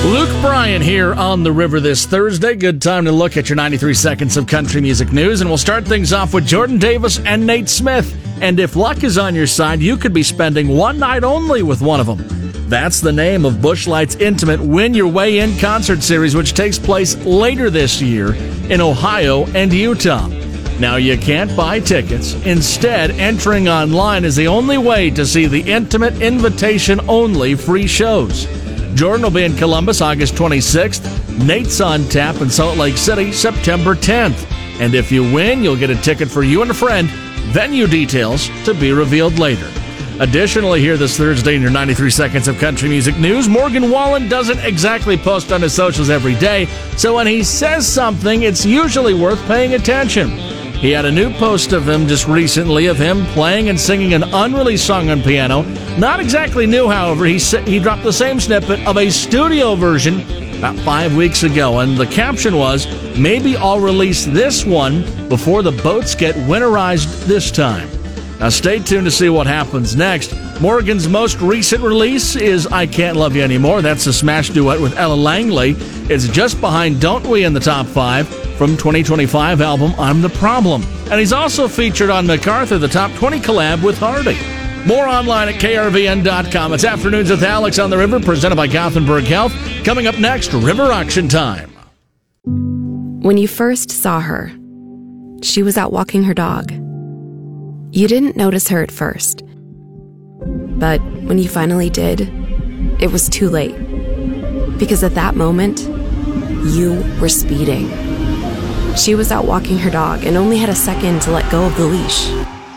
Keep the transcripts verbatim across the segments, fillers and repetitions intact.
Luke Bryan here on the River this Thursday. Good time to look at your ninety-three seconds of country music news, and we'll start things off with Jordan Davis and Nate Smith. And if luck is on your side, you could be spending one night only with one of them. That's the name of Busch Light's intimate Win Your Way In concert series, which takes place later this year in Ohio and Utah. Now, you can't buy tickets. Instead, entering online is the only way to see the intimate invitation-only free shows. Jordan will be in Columbus August twenty-sixth. Nate's on tap in Salt Lake City September tenth. And if you win, you'll get a ticket for you and a friend. Venue details to be revealed later. Additionally, here this Thursday in your ninety-three seconds of country music news, Morgan Wallen doesn't exactly post on his socials every day, so when he says something, it's usually worth paying attention. He had a new post of him just recently of him playing and singing an unreleased song on piano. Not exactly new, however. He he dropped the same snippet of a studio version about five weeks ago, and the caption was, "Maybe I'll release this one before the boats get winterized this time." Now stay tuned to see what happens next. Morgan's most recent release is I Can't Love You Anymore. That's a smash duet with Ella Langley. It's just behind Don't We in the top five from twenty twenty-five album I'm the Problem. And he's also featured on MacArthur, the top twenty collab with Hardy. More online at K R V N dot com. It's Afternoons with Alex on the River, presented by Gothenburg Health. Coming up next, River Auction Time. When you first saw her, she was out walking her dog. You didn't notice her at first. But when you finally did, it was too late. Because at that moment, you were speeding. She was out walking her dog and only had a second to let go of the leash.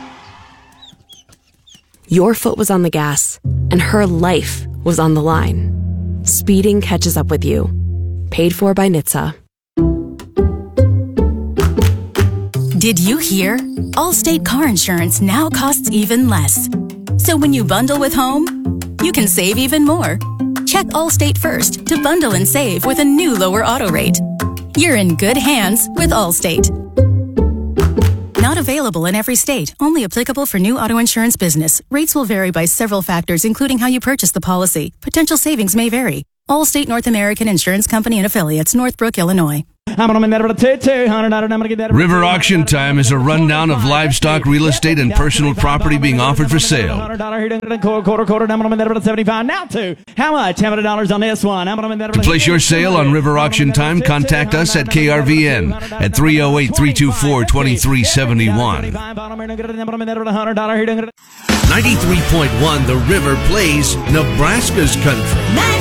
Your foot was on the gas, and her life was on the line. Speeding catches up with you. Paid for by N H T S A. Did you hear? Allstate car insurance now costs even less. So when you bundle with home, you can save even more. Check Allstate first to bundle and save with a new lower auto rate. You're in good hands with Allstate. Not available in every state. Only applicable for new auto insurance business. Rates will vary by several factors, including how you purchase the policy. Potential savings may vary. Allstate North American Insurance Company and Affiliates, Northbrook, Illinois. River Auction Time is a rundown of livestock, real estate, and personal property being offered for sale. To place your sale on River Auction Time, contact us at K R V N at three oh eight, three two four, two three seven one. ninety-three point one The River plays Nebraska's country.